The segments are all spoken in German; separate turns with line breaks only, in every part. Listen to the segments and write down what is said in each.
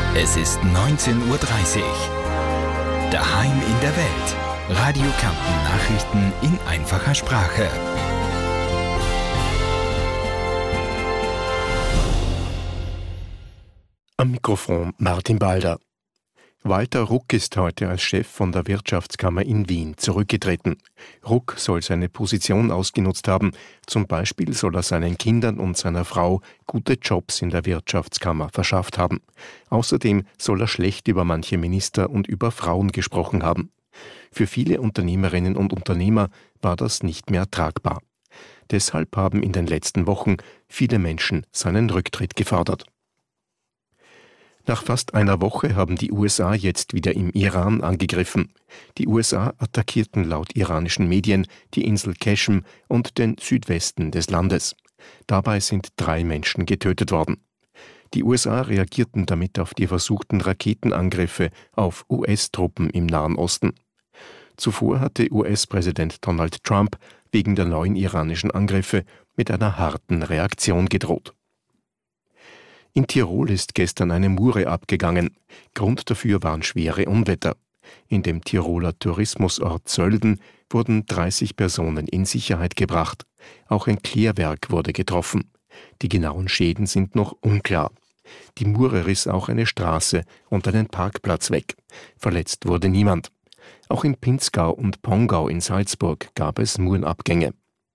Es ist 19:30 Uhr. Daheim in der Welt. Radio Kärnten Nachrichten in einfacher Sprache.
Am Mikrofon Martin Balder. Walter Ruck ist heute als Chef von der Wirtschaftskammer in Wien zurückgetreten. Ruck soll seine Position ausgenutzt haben. Zum Beispiel soll er seinen Kindern und seiner Frau gute Jobs in der Wirtschaftskammer verschafft haben. Außerdem soll er schlecht über manche Minister und über Frauen gesprochen haben. Für viele Unternehmerinnen und Unternehmer war das nicht mehr tragbar. Deshalb haben in den letzten Wochen viele Menschen seinen Rücktritt gefordert. Nach fast einer Woche haben die USA jetzt wieder im Iran angegriffen. Die USA attackierten laut iranischen Medien die Insel Qeshm und den Südwesten des Landes. Dabei sind 3 Menschen getötet worden. Die USA reagierten damit auf die versuchten Raketenangriffe auf US-Truppen im Nahen Osten. Zuvor hatte US-Präsident Donald Trump wegen der neuen iranischen Angriffe mit einer harten Reaktion gedroht. In Tirol ist gestern eine Mure abgegangen. Grund dafür waren schwere Unwetter. In dem Tiroler Tourismusort Sölden wurden 30 Personen in Sicherheit gebracht. Auch ein Klärwerk wurde getroffen. Die genauen Schäden sind noch unklar. Die Mure riss auch eine Straße und einen Parkplatz weg. Verletzt wurde niemand. Auch in Pinzgau und Pongau in Salzburg gab es Murenabgänge.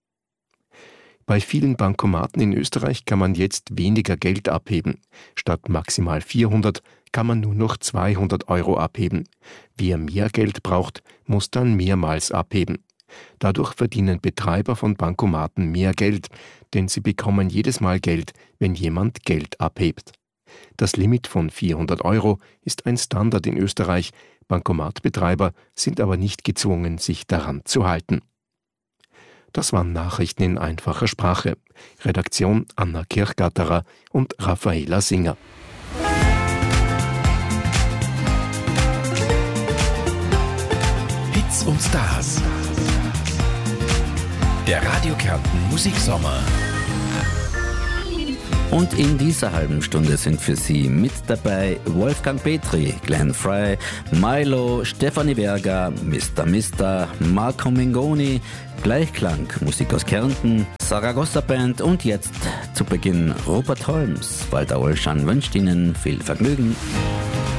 Bei vielen Bankomaten in Österreich kann man jetzt weniger Geld abheben. Statt maximal 400 kann man nur noch 200 Euro abheben. Wer mehr Geld braucht, muss dann mehrmals abheben. Dadurch verdienen Betreiber von Bankomaten mehr Geld, denn sie bekommen jedes Mal Geld, wenn jemand Geld abhebt. Das Limit von 400 Euro ist ein Standard in Österreich. Bankomatbetreiber sind aber nicht gezwungen, sich daran zu halten. Das waren Nachrichten in einfacher Sprache. Redaktion Anna Kirchgatterer und Raffaela Singer.
Hits und Stars. Der Radio Kärnten Musiksommer.
Und in dieser halben Stunde sind für Sie mit dabei Wolfgang Petri, Glenn Frey, Milo, Stefanie Berger, Mr. Marco Mengoni, Gleichklang, Musik aus Kärnten, Saragossa Band und jetzt zu Beginn Robert Holmes. Walter Olschan wünscht Ihnen viel Vergnügen.